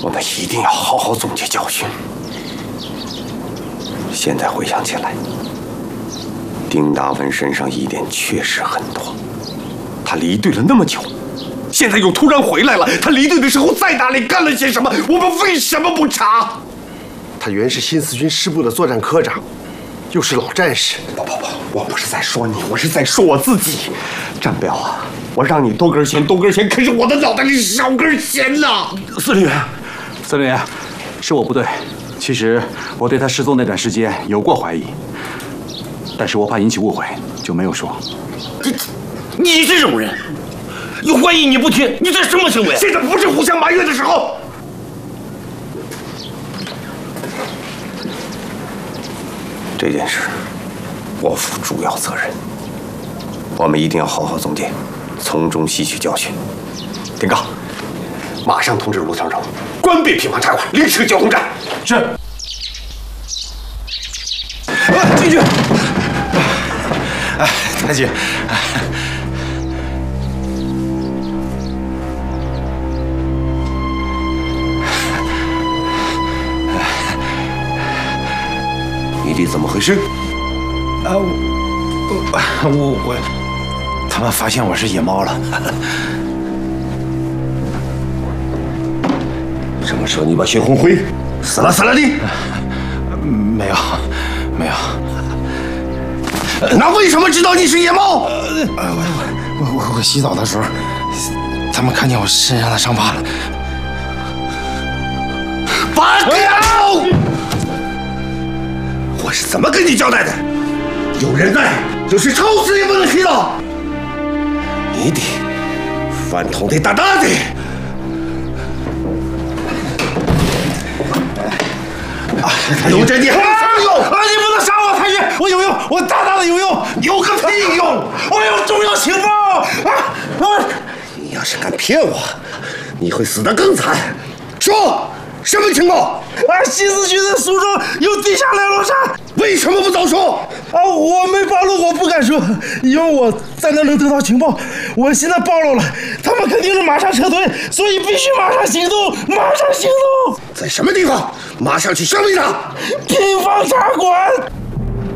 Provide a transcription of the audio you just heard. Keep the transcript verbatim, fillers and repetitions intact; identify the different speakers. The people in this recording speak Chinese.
Speaker 1: 我们一定要好好总结教训。现在回想起来，丁大文身上疑点确实很多。他离队了那么久，现在又突然回来了。他离队的时候在哪里干了些什么？我们为什么不查？
Speaker 2: 他原是新四军师部的作战科长，又是老战士。
Speaker 1: 不不不，我不是在说你，我是在说我自己。战彪啊，我让你多根弦，多根弦，可是我的脑袋里少根弦呐！
Speaker 3: 司令员，司令员，是我不对。其实我对他失踪那段时间有过怀疑，但是我怕引起误会，就没有说。
Speaker 4: 这，你这种人，有怀疑你不提，你这什么行为？
Speaker 1: 现在不是互相埋怨的时候。这件事，我负主要责任。我们一定要好好总结，从中吸取教训。丁刚，马上通知卢长城，关闭平房茶馆，临时交通站。
Speaker 3: 是。
Speaker 5: 啊，进去。哎，太君。
Speaker 1: 你弟怎么回事？
Speaker 5: 啊，我我我，他们发现我是野猫了。
Speaker 1: 什么时候你把血红灰死了死了你？
Speaker 5: 没有，没有。
Speaker 1: 那为什么知道你是野猫？
Speaker 5: 呃，我我我我洗澡的时候，他们看见我身上的伤疤了。
Speaker 1: 拔掉！我是怎么跟你交代的？有人在，就是抽死也不能黑了。你得饭桶得大大的。有这你还有用？
Speaker 5: 啊！你不能杀我，太君！我有用，我大大的有用，
Speaker 1: 有个屁用！
Speaker 5: 我有重要情报！啊啊！
Speaker 1: 你要是敢骗我，你会死得更惨。说什么情报？
Speaker 5: 啊！新四军在苏州有地下联络站，
Speaker 1: 为什么不早说？
Speaker 5: 啊！我没暴露，我不敢说，因为我在那能得到情报。我现在暴露了，他们肯定是马上撤退，所以必须马上行动，马上行动！
Speaker 1: 在什么地方？马上去消灭他！
Speaker 5: 平房茶馆。